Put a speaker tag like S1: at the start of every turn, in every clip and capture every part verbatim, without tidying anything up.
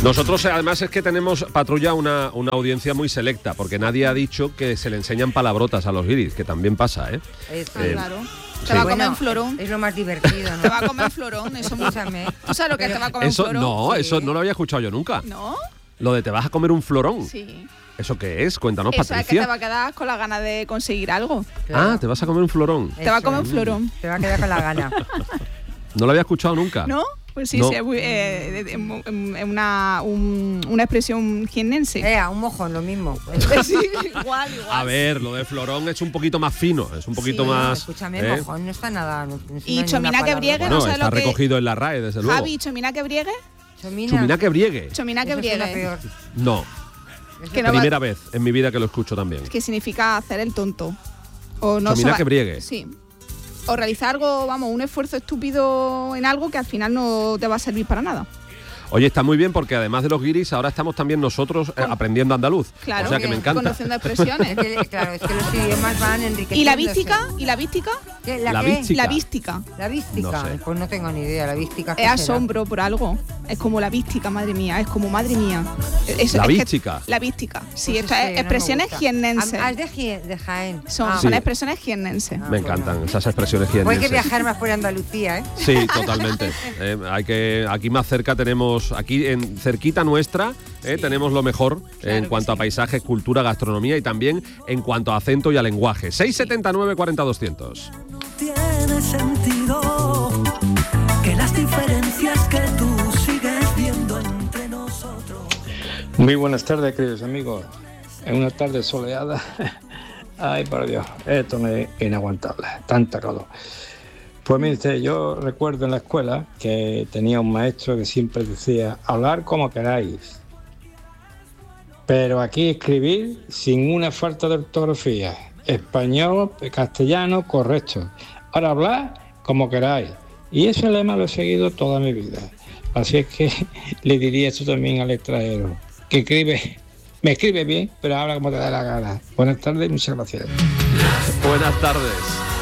S1: Nosotros además es que tenemos patrulla una, una audiencia muy selecta, porque nadie ha dicho que se le enseñan palabrotas a los guiris, que también pasa, ¿eh?
S2: Es,
S1: eh
S2: claro.
S3: Te
S1: sí.
S3: va a comer
S2: Bueno,
S3: un florón.
S2: Es lo más divertido, ¿no?
S3: Te va a comer un florón, eso mucho. ¿Tú sabes lo que es te va a comer
S1: Eso
S3: un florón?
S1: no,
S3: Sí.
S1: eso no lo había escuchado yo nunca.
S3: ¿No?
S1: Lo de te vas a comer un florón.
S3: Sí.
S1: ¿Eso qué es? Cuéntanos,
S3: Eso es que
S1: Patricia.
S3: te va a quedar con la gana de conseguir algo.
S2: Claro.
S1: Ah, te vas a comer un florón.
S3: Te va a comer un
S2: Eso.
S3: florón.
S2: Te va a quedar con la gana.
S1: No lo había escuchado nunca.
S3: ¿No? Pues sí,
S1: No.
S3: sí, es muy, eh, es una, un, una expresión jiennense.
S2: Eh, a un mojón, lo mismo.
S3: Sí, igual, igual.
S1: A ver, lo de florón es un poquito más fino, es un poquito
S3: Sí,
S1: más...
S2: Escúchame,
S1: ¿eh?
S2: mojón no está nada. No, no
S3: Y
S2: hay ni
S3: chomina
S2: una
S3: que
S2: palabra.
S3: briegue,
S1: Bueno,
S3: no sabes
S1: está
S3: lo que-
S1: recogido en la R A E, desde luego.
S3: Javi, chomina que briegue.
S2: Chomina.
S1: Chumina que briegue.
S3: Chomina que
S2: Eso suena
S3: briegue.
S2: peor.
S1: No,
S2: Eso
S3: Que no va-
S1: primera vez en mi vida que lo escucho también.
S3: que significa hacer el tonto. O no
S1: Chomina
S3: saba-
S1: que briegue.
S3: Sí. O realizar algo, vamos, un esfuerzo estúpido en algo que al final no te va a servir para nada.
S1: Oye, está muy bien porque además de los guiris, ahora estamos también nosotros eh, aprendiendo andaluz.
S3: Claro,
S1: o sea que me encanta.
S3: conociendo expresiones.
S2: Es que, claro, es que los idiomas van enriqueciendo.
S3: ¿Y la vística? ¿Y la vística?
S2: ¿Qué? ¿La,
S1: La
S2: qué?
S1: vística.
S3: La vística.
S2: La vística.
S1: No sé.
S2: Pues no tengo ni idea. La vística. ¿qué
S3: Es
S2: será?
S3: asombro por algo. Es como la vística, madre mía. Es como madre mía. Eso-
S1: La
S3: es que-
S1: vística.
S3: La vística. Sí,
S2: Pues
S3: esto
S2: ese
S3: es
S2: no me
S3: expresiones
S2: gusta.
S3: jiennenses.
S2: Ah, es de, Jie- de Jaén.
S3: Son,
S2: Ah,
S3: son
S1: Sí.
S3: expresiones jiennenses.
S2: Ah,
S1: Me
S2: bueno.
S1: encantan esas expresiones
S2: Pues hay que
S1: jiennenses.
S2: viajar más por Andalucía, ¿eh?
S1: Sí, totalmente. Eh, hay que aquí más cerca tenemos, aquí en cerquita nuestra, eh, tenemos lo mejor
S3: Claro
S1: en
S3: que
S1: cuanto a
S3: sí.
S1: paisajes, cultura, gastronomía y también en cuanto a acento y a lenguaje. seis setenta y nueve cuarenta doscientos.
S4: Tiene sentido que las diferencias que tú sigues viendo entre nosotros.
S5: Muy buenas tardes, queridos amigos. En una tarde soleada. Ay, por Dios, esto no es inaguantable, tanta calor. Pues mire usted, yo recuerdo en la escuela que tenía un maestro que siempre decía, hablar como queráis, pero aquí escribir sin una falta de ortografía, español, castellano, correcto. Ahora hablar como queráis. Y ese lema lo he seguido toda mi vida. Así es que le diría esto también al extranjero, que escribe, me escribe bien, pero habla como te da la gana. Buenas tardes y muchas gracias.
S1: Buenas tardes.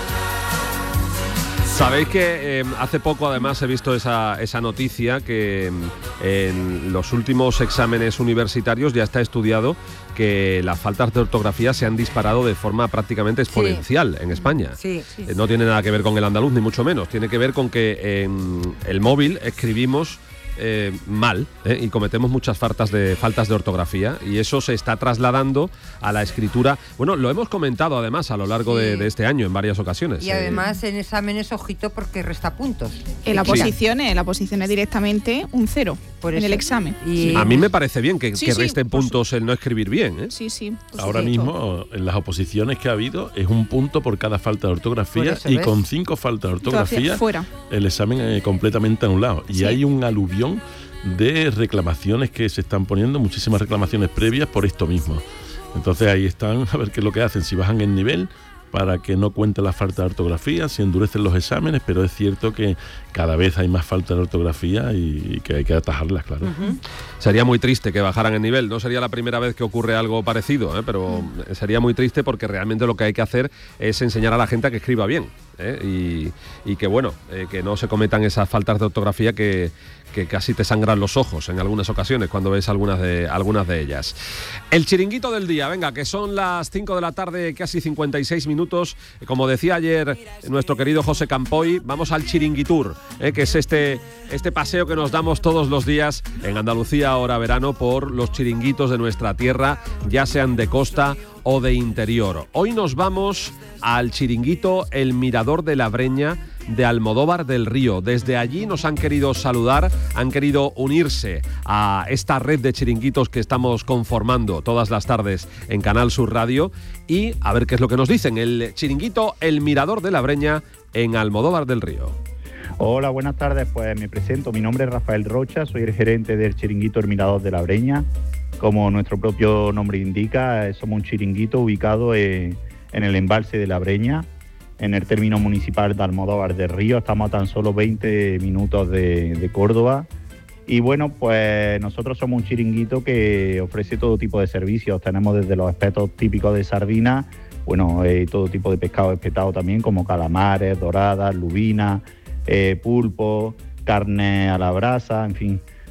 S1: Sabéis que eh, hace poco además he visto esa, esa noticia que eh, en los últimos exámenes universitarios ya está estudiado que las faltas de ortografía se han disparado de forma prácticamente exponencial en España.
S2: Sí.
S1: Eh, No tiene nada que ver con el andaluz, ni mucho menos. Tiene que ver con que en el móvil escribimos eh, mal eh, y cometemos muchas faltas de, faltas de ortografía, y eso se está trasladando a la escritura. Bueno, lo hemos comentado además a lo largo
S2: Sí.
S1: de, de este año en varias ocasiones.
S2: Y
S1: Eh,
S2: además en exámenes, ojito, porque resta puntos.
S3: En la
S1: Sí.
S3: posición, en la posición es directamente un cero
S2: Por
S3: en
S2: eso.
S3: el examen.
S2: Y
S1: a mí me parece bien que,
S3: Sí,
S1: que
S3: sí,
S1: resten
S3: por
S1: puntos el no escribir bien, ¿eh?
S3: Sí, sí. por
S6: Ahora
S3: supuesto.
S6: mismo, en las oposiciones que ha habido, es un punto por cada falta de ortografía,
S2: Por eso,
S6: y
S2: ¿ves?
S6: con cinco faltas de
S3: Ortografía
S6: ortografía,
S3: fuera.
S6: el examen es completamente anulado. Y
S3: Sí.
S6: hay un aluvión de reclamaciones que se están poniendo, muchísimas reclamaciones previas por esto mismo. Entonces ahí están, a ver qué es lo que hacen, si bajan el nivel para que no cuente la falta de ortografía, si endurecen los exámenes, pero es cierto que cada vez hay más falta de ortografía y, y que hay que atajarlas, claro.
S1: Sería muy triste que bajaran el nivel. No sería la primera vez que ocurre algo parecido, ¿eh? Pero sería muy triste porque realmente lo que hay que hacer es enseñar a la gente a que escriba bien, ¿eh? y, y que bueno, eh, que no se cometan esas faltas de ortografía que, que casi te sangran los ojos en algunas ocasiones cuando ves algunas de, algunas de ellas. El chiringuito del día, venga, que son las cinco de la tarde, casi cincuenta y seis minutos. Como decía ayer nuestro querido José Campoy, vamos al chiringuitur, ¿eh? Que es este, este paseo que nos damos todos los días en Andalucía, ahora verano, por los chiringuitos de nuestra tierra, ya sean de costa o de interior. Hoy nos vamos al chiringuito El Mirador de la Breña de Almodóvar del Río. Desde allí nos han querido saludar, han querido unirse a esta red de chiringuitos que estamos conformando todas las tardes en Canal Sur Radio, y a ver qué es lo que nos dicen. El chiringuito El Mirador de la Breña en Almodóvar del Río.
S7: Hola, buenas tardes. Pues me presento, mi nombre es Rafael Rocha, soy el gerente del chiringuito El Mirador de la Breña. Como nuestro propio nombre indica, somos un chiringuito ubicado en, en el embalse de la Breña, en el término municipal de Almodóvar del Río. Estamos a tan solo veinte minutos de, de Córdoba. Y bueno, pues nosotros somos un chiringuito que ofrece todo tipo de servicios. Tenemos desde los espetos típicos de sardina, bueno, eh, todo tipo de pescado espetado también, como calamares, doradas, lubinas, eh, pulpo, carne a la brasa, en fin.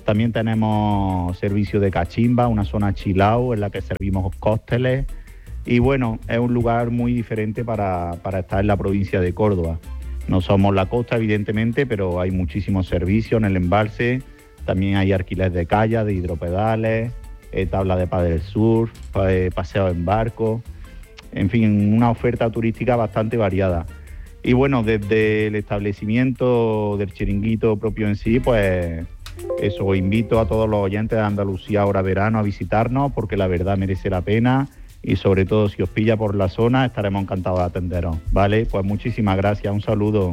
S7: También tenemos servicio de cachimba, una zona chill out en la que servimos cócteles. Y bueno, es un lugar muy diferente para, para estar en la provincia de Córdoba. No somos la costa, evidentemente, pero hay muchísimos servicios en el embalse. También hay alquiler de kayak, de hidropedales, eh, tabla de pádel surf, eh, paseos en barco. En fin, una oferta turística bastante variada. Y bueno, desde el establecimiento del chiringuito propio en sí, pues eso, invito a todos los oyentes de Andalucía ahora verano a visitarnos, porque la verdad merece la pena. Y sobre todo, si os pilla por la zona, estaremos encantados de atenderos, ¿vale? Pues muchísimas gracias, un saludo.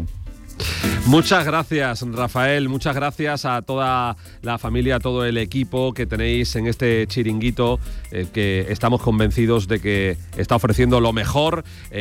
S1: Muchas gracias, Rafael, muchas gracias a toda la familia, a todo el equipo que tenéis en este chiringuito, eh, que estamos convencidos de que está ofreciendo lo mejor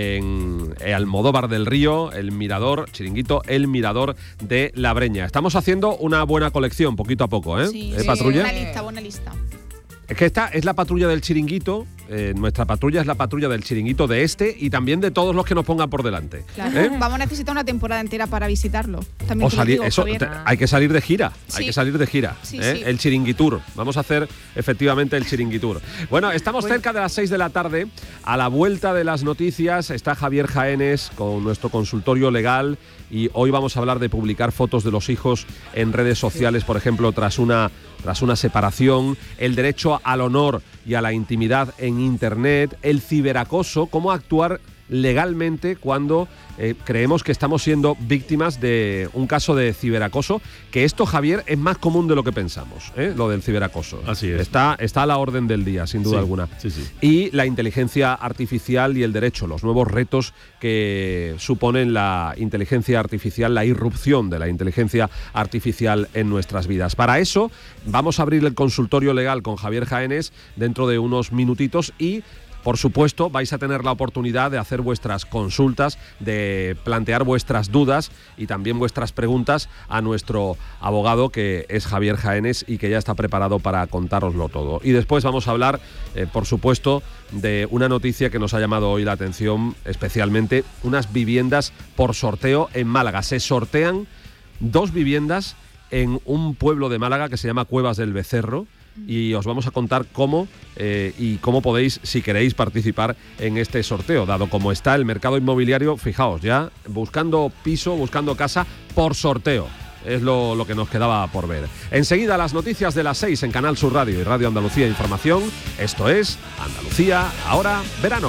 S1: en, en Almodóvar del Río, el Mirador, chiringuito, el Mirador de La Breña. Estamos haciendo una buena colección, poquito a poco, ¿eh?
S3: Sí,
S1: ¿Eh,
S3: sí,
S1: patrulla?
S3: buena lista, buena lista.
S1: Es que esta es la patrulla del chiringuito, eh, nuestra patrulla es la patrulla del chiringuito de este y también de todos los que nos pongan por delante.
S3: Claro.
S1: ¿Eh?
S3: Vamos a necesitar una temporada entera para visitarlo. También
S1: O
S3: te lo
S1: salir,
S3: digo,
S1: eso,
S3: Javier.
S1: te- hay que salir de gira,
S3: Sí.
S1: hay que salir de gira.
S3: Sí,
S1: ¿eh?
S3: sí.
S1: El chiringuitur. Vamos a hacer efectivamente el chiringuitur. Bueno, estamos cerca de las seis de la tarde. A la vuelta de las noticias está Javier Jaénes con nuestro consultorio legal y hoy vamos a hablar de publicar fotos de los hijos en redes sociales, por ejemplo, tras una, tras una separación, el derecho al honor y a la intimidad en Internet, el ciberacoso, cómo actuar legalmente cuando eh, creemos que estamos siendo víctimas de un caso de ciberacoso, que esto, Javier, es más común de lo que pensamos, ¿eh? Lo del ciberacoso.
S6: Así es.
S1: Está, está a la orden del día, sin duda
S6: Sí,
S1: alguna.
S6: sí, sí.
S1: Y la inteligencia artificial y el derecho, los nuevos retos que suponen la inteligencia artificial, la irrupción de la inteligencia artificial en nuestras vidas. Para eso vamos a abrir el consultorio legal con Javier Jaénes dentro de unos minutitos y por supuesto, vais a tener la oportunidad de hacer vuestras consultas, de plantear vuestras dudas y también vuestras preguntas a nuestro abogado, que es Javier Jaénes y que ya está preparado para contároslo todo. Y después vamos a hablar, eh, por supuesto, de una noticia que nos ha llamado hoy la atención, especialmente unas viviendas por sorteo en Málaga. Se sortean dos viviendas en un pueblo de Málaga que se llama Cuevas del Becerro, y os vamos a contar cómo eh, y cómo podéis, si queréis, participar en este sorteo, dado como está el mercado inmobiliario. Fijaos, ya buscando piso, buscando casa por sorteo. Es lo, lo que nos quedaba por ver. Enseguida las noticias de las seis en Canal Sur Radio y Radio Andalucía Información. Esto es Andalucía Ahora Verano.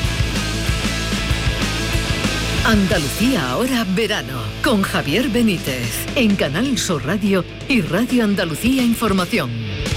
S8: Andalucía Ahora Verano, con Javier Benítez, en Canal Sur Radio y Radio Andalucía Información.